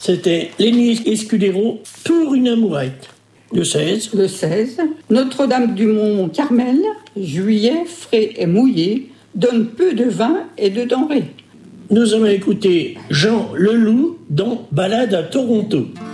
C'était Lenny Escudero pour une amourette. Le 16. Le 16. Notre-Dame-du-Mont-Carmel, juillet frais et mouillé, donne peu de vin et de denrées. Nous allons écouter Jean Leloup dans Balade à Toronto.